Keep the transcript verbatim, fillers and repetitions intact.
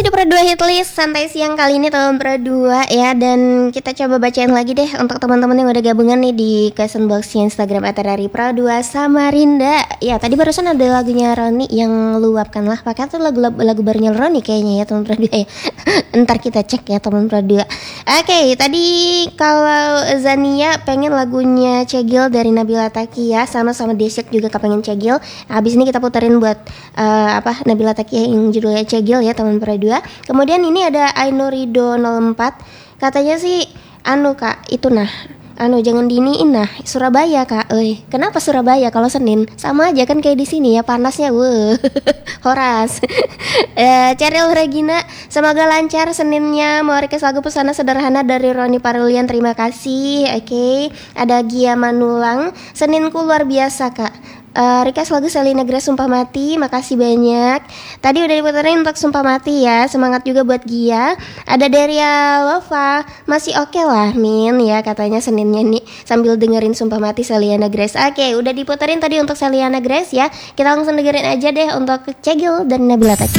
di Pro dua Hitlist santai siang kali ini tahun Pro dua ya. Dan kita coba bacain lagi deh untuk teman-teman yang udah gabungan nih di question box Instagram Eta dari Pro dua Samarinda. Ya tadi barusan ada lagunya Roni yang luapkan lah. Pakai tuh lagu, lagu barunya Roni kayaknya ya teman Pro dua ya. Ntar kita cek ya teman Pro dua. Oke, tadi kalau Zania pengen lagunya Cegil dari Nabila Takia, sama-sama Desek juga kepengen Cegil. Habis ini kita puterin buat uh, apa Nabila Takia yang judulnya Cegil ya teman Pro dua. Kemudian ini ada Ainurido nol empat. Katanya sih anu Kak, itu nah anu jangan diniin nah Surabaya Kak. Eh, kenapa Surabaya kalau Senin? Sama aja kan kayak di sini ya panasnya. Wuh. Horas. eh, Cheryl Regina, semoga lancar Seninnya. Mau request lagu pesona sederhana dari Roni Parulian. Terima kasih. Oke, okay. Ada Gia Manulang, Seninku luar biasa Kak. Uh, request lagu Selena Grace Sumpah Mati. Makasih banyak. Tadi udah diputerin untuk Sumpah Mati ya. Semangat juga buat Gia. Ada Deria Lova, masih oke okay lah Min ya katanya Seninnya nih sambil dengerin Sumpah Mati Selena Grace. Oke, okay, udah diputerin tadi untuk Selena Grace ya. Kita langsung dengerin aja deh untuk Cegil dan Nabila Takia.